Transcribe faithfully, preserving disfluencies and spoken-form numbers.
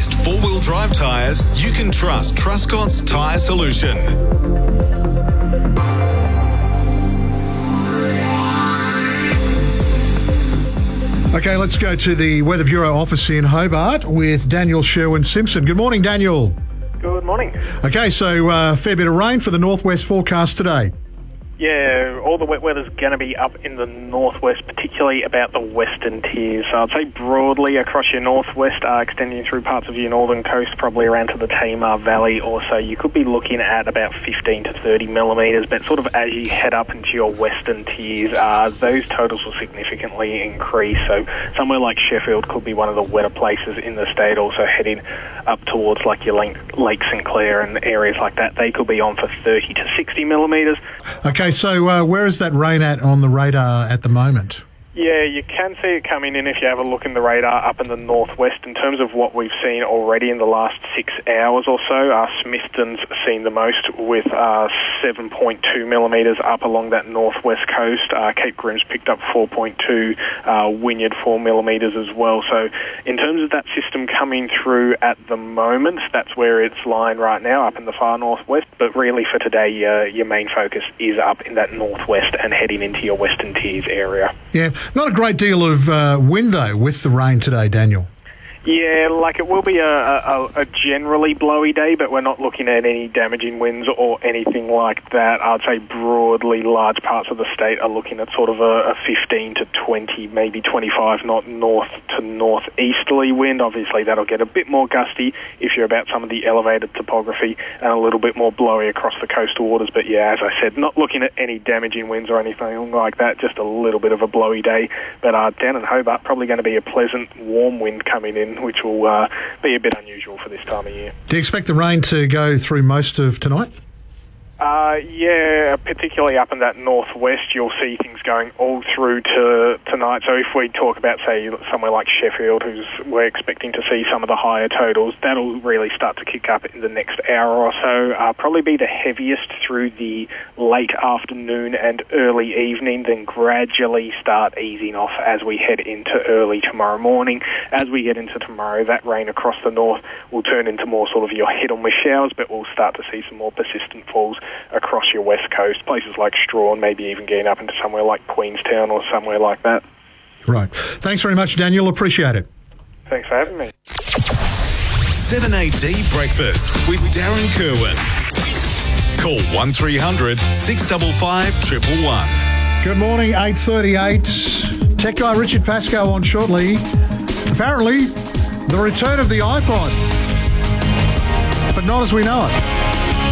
best four-wheel drive tyres, you can trust Truscott's Tyre Solution. Okay, let's go to the Weather Bureau office in Hobart with Daniel Sherwin-Simpson. Good morning, Daniel. Good morning. Okay, so a uh, fair bit of rain for the northwest forecast today. Yeah, all the wet weather's going to be up in the northwest, particularly about the western tiers. So I'd say broadly across your northwest, uh, extending through parts of your northern coast, probably around to the Tamar Valley or so. You could be looking at about fifteen to thirty millimetres, but sort of as you head up into your western tiers, uh, those totals will significantly increase. So somewhere like Sheffield could be one of the wetter places in the state, also heading up towards like your Lake, Lake Sinclair and areas like that. They could be on for thirty to sixty millimetres. Okay, so uh, where is that rain at on the radar at the moment? Yeah, you can see it coming in if you have a look in the radar up in the northwest. In terms of what we've seen already in the last six hours or so, uh, Smithton's seen the most with uh, seven point two millimetres up along that northwest coast. Uh, Cape Grim's picked up four point two, uh, Wynyard four millimetres as well. So in terms of that system coming through at the moment, that's where it's lying right now, up in the far northwest. But really for today, uh, your main focus is up in that northwest and heading into your western tiers area. Yeah. Not a great deal of uh, wind, though, with the rain today, Daniel. Yeah, like it will be a, a, a generally blowy day, but we're not looking at any damaging winds or anything like that. I'd say broadly large parts of the state are looking at sort of a, a fifteen to twenty, maybe twenty-five knot north to northeasterly wind. Obviously, that'll get a bit more gusty if you're about some of the elevated topography and a little bit more blowy across the coastal waters. But yeah, as I said, not looking at any damaging winds or anything like that, just a little bit of a blowy day. But uh, down in Hobart, probably going to be a pleasant warm wind coming in, which will uh, be a bit unusual for this time of year. Do you expect the rain to go through most of tonight? Uh, yeah, particularly up in that northwest, you'll see things going all through to tonight. So if we talk about, say, somewhere like Sheffield, who's we're expecting to see some of the higher totals, that'll really start to kick up in the next hour or so. Uh, probably be the heaviest through the late afternoon and early evening, then gradually start easing off as we head into early tomorrow morning. As we get into tomorrow, that rain across the north will turn into more sort of your hit-and-miss showers, but we'll start to see some more persistent falls across your west coast, places like Strahan, maybe even getting up into somewhere like Queenstown or somewhere like that. Right. Thanks very much, Daniel. Appreciate it. Thanks for having me. seven A D Breakfast with Darren Kerwin. Call one three hundred six five five one one one. Good morning, eight thirty-eight. Tech guy Richard Pascoe on shortly. Apparently, the return of the iPod, but not as we know it.